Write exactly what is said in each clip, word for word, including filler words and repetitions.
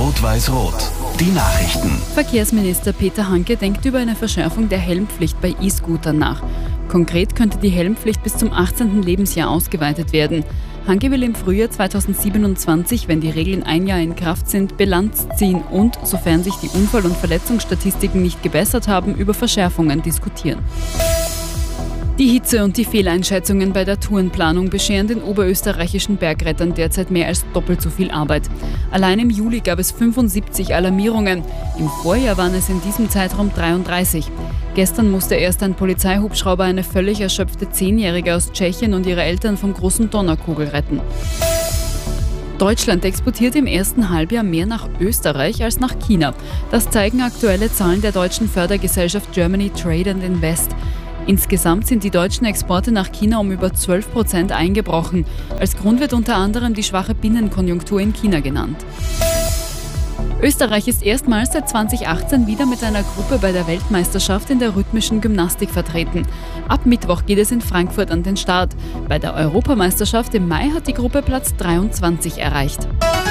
Rot-Weiß-Rot. Die Nachrichten. Verkehrsminister Peter Hanke denkt über eine Verschärfung der Helmpflicht bei E-Scootern nach. Konkret könnte die Helmpflicht bis zum achtzehnten Lebensjahr ausgeweitet werden. Hanke will im Frühjahr zweitausendsiebenundzwanzig, wenn die Regeln ein Jahr in Kraft sind, Bilanz ziehen und, sofern sich die Unfall- und Verletzungsstatistiken nicht gebessert haben, über Verschärfungen diskutieren. Die Hitze und die Fehleinschätzungen bei der Tourenplanung bescheren den oberösterreichischen Bergrettern derzeit mehr als doppelt so viel Arbeit. Allein im Juli gab es fünfundsiebzig Alarmierungen. Im Vorjahr waren es in diesem Zeitraum dreiunddreißig. Gestern musste erst ein Polizeihubschrauber eine völlig erschöpfte Zehnjährige aus Tschechien und ihre Eltern vom großen Donnerkogel retten. Deutschland exportiert im ersten Halbjahr mehr nach Österreich als nach China. Das zeigen aktuelle Zahlen der deutschen Fördergesellschaft Germany Trade and Invest. Insgesamt sind die deutschen Exporte nach China um über zwölf Prozent eingebrochen. Als Grund wird unter anderem die schwache Binnenkonjunktur in China genannt. Österreich ist erstmals seit zweitausendachtzehn wieder mit einer Gruppe bei der Weltmeisterschaft in der rhythmischen Gymnastik vertreten. Ab Mittwoch geht es in Frankfurt an den Start. Bei der Europameisterschaft im Mai hat die Gruppe Platz dreiundzwanzig erreicht.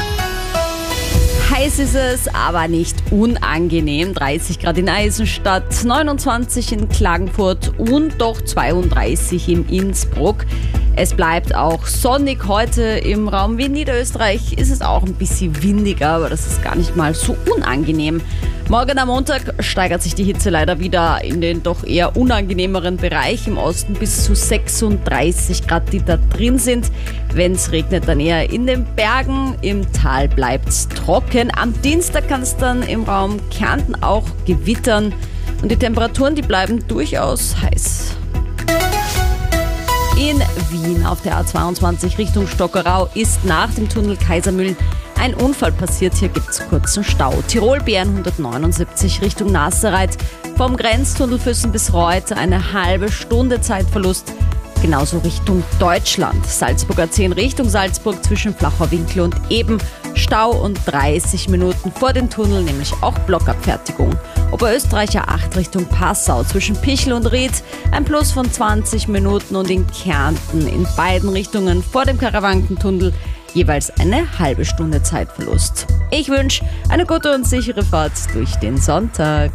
Heiß ist es, aber nicht unangenehm. dreißig Grad in Eisenstadt, neunundzwanzig in Klagenfurt und doch zweiunddreißig in Innsbruck. Es bleibt auch sonnig heute im Raum Wien. Niederösterreich ist es auch ein bisschen windiger, aber das ist gar nicht mal so unangenehm. Morgen am Montag steigert sich die Hitze leider wieder in den doch eher unangenehmeren Bereich. Im Osten bis zu sechsunddreißig Grad, die da drin sind. Wenn es regnet, dann eher in den Bergen. Im Tal bleibt es trocken. Am Dienstag kann es dann im Raum Kärnten auch gewittern. Und die Temperaturen, die bleiben durchaus heiß. In Wien auf der A zweiundzwanzig Richtung Stockerau ist nach dem Tunnel Kaisermühlen ein Unfall passiert. Hier gibt es kurzen Stau. Tirol-B hundertneunundsiebzig Richtung Nassereit. Vom Grenztunnel Füssen bis Reut eine halbe Stunde Zeitverlust. Genauso Richtung Deutschland. Salzburger zehn Richtung Salzburg zwischen Flachau-Winkel und Eben. Stau und dreißig Minuten vor dem Tunnel, nämlich auch Blockabfertigung. Oberösterreicher acht Richtung Passau zwischen Pichel und Ried. Ein Plus von zwanzig Minuten und in Kärnten in beiden Richtungen vor dem Karawankentunnel jeweils eine halbe Stunde Zeitverlust. Ich wünsche eine gute und sichere Fahrt durch den Sonntag.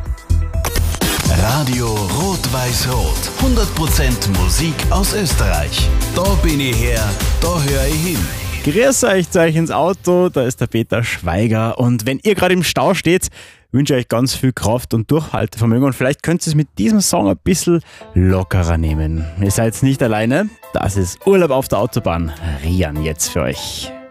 Radio Rot-Weiß-Rot. hundert Prozent Musik aus Österreich. Da bin ich her, da höre ich hin. Grüß euch zu euch ins Auto, da ist der Peter Schweiger. Und wenn ihr gerade im Stau steht, wünsche ich euch ganz viel Kraft und Durchhaltevermögen. Und vielleicht könnt ihr es mit diesem Song ein bisschen lockerer nehmen. Ihr seid nicht alleine, das ist Urlaub auf der Autobahn. Rian jetzt für euch.